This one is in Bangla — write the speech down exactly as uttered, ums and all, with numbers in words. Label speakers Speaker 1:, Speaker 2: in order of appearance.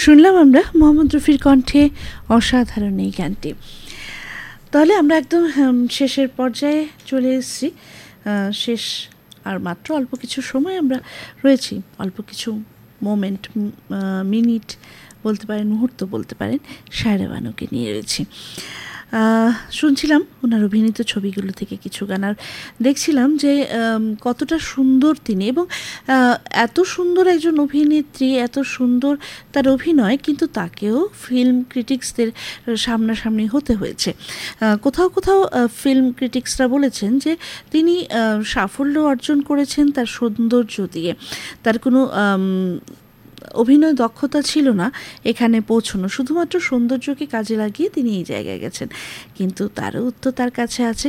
Speaker 1: শুনলাম আমরা মোহাম্মদ রফির কণ্ঠে অসাধারণ এই গানটি। তাহলে আমরা একদম শেষের পর্যায়ে চলে এসেছি। শেষ আর মাত্র অল্প কিছু সময় আমরা রয়েছি, অল্প কিছু মোমেন্ট, মিনিট বলতে পারেন, মুহূর্ত বলতে পারেন, শায়রা বানুকে নিয়ে রয়েছি। শুনছিলাম ওনার অভিনীত ছবিগুলো থেকে কিছু গান, আর দেখছিলাম যে কতটা সুন্দর তিনি, এবং এত সুন্দর একজন অভিনেত্রী, এত সুন্দর তার অভিনয়, কিন্তু তাকেও ফিল্ম ক্রিটিক্সদের সামনাসামনি হতে হয়েছে। কোথাও কোথাও ফিল্ম ক্রিটিক্সরা বলেছেন যে তিনি সাফল্য অর্জন করেছেন তার সৌন্দর্য দিয়ে, তার কোনো অভিনয় দক্ষতা ছিল না এখানে পৌঁছানো, শুধুমাত্র সৌন্দর্যকে কাজে লাগিয়ে তিনি এই জায়গায় গেছেন। কিন্তু তারও উত্তর তার কাছে আছে।